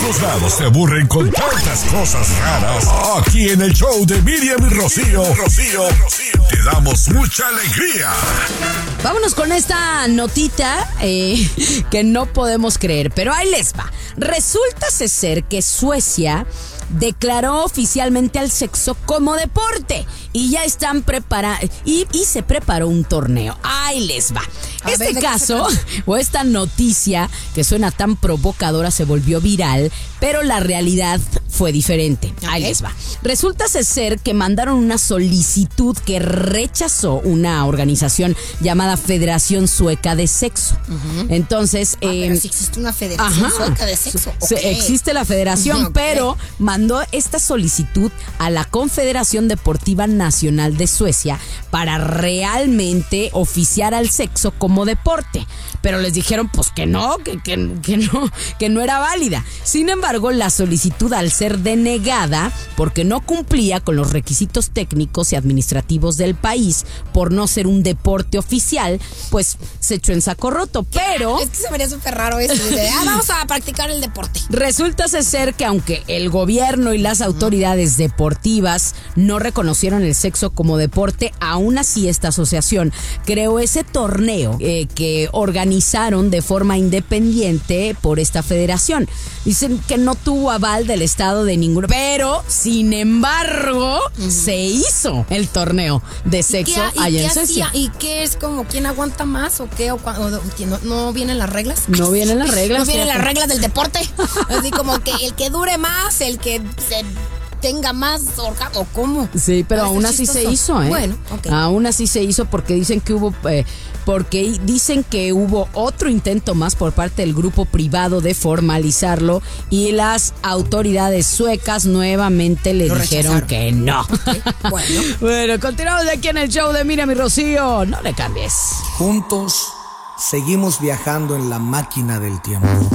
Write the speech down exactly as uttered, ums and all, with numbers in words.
todos lados se aburren con tantas cosas raras. Aquí en el show de Miriam y Rocío, Rocío, te damos mucha alegría. Vámonos con esta notita eh, que no podemos creer, pero ahí les va. Resulta ser que Suecia declaró oficialmente al sexo como deporte y ya están preparados y, y se preparó un torneo. Ahí les va. A Este ver, caso o esta noticia que suena tan provocadora se volvió viral, pero la realidad fue diferente. Ahí Ok. les va. Resulta ser que mandaron una solicitud que rechazó una organización llamada Federación Sueca de Sexo. Entonces, Ah, eh, pero sí existe una federación Ajá. sueca de sexo. Se- Ok. Existe la federación, Ok. pero mandó esta solicitud a la Confederación Deportiva Nacional de Suecia para realmente oficiar al sexo como deporte. Pero les dijeron pues que no, que, que, que no, que no era válida. Sin embargo, la solicitud, al ser denegada porque no cumplía con los requisitos técnicos y administrativos del país por no ser un deporte oficial, pues se echó en saco roto. Pero Es que se vería súper raro eso. De, ah, vamos a practicar el deporte. resulta ser que aunque el gobierno y las autoridades deportivas no reconocieron el sexo como deporte, aún así esta asociación creó ese torneo eh, que organizaron de forma independiente por esta federación. Dicen que no tuvo aval del estado de ninguno, pero sin embargo se hizo el torneo de sexo ¿Y qué, allá y en qué Suecia. hacía? ¿Y qué es como quién aguanta más o qué? O, cua- o- o- quién no, ¿No vienen las reglas? No vienen las reglas. No vienen fíjate. las reglas del deporte. Así como que el que dure más, el que se tenga más orgasmo, ¿o cómo? Sí, pero Ah, aún está así se chistoso. hizo, ¿eh? Bueno, ok. Aún así se hizo porque dicen que hubo, eh, porque dicen que hubo otro intento más por parte del grupo privado de formalizarlo y las autoridades suecas nuevamente le Lo dijeron rechazaron. que no. Ok, bueno. Bueno, continuamos de aquí en el show de Miriam y Rocío. No le cambies. Juntos seguimos viajando en la máquina del tiempo.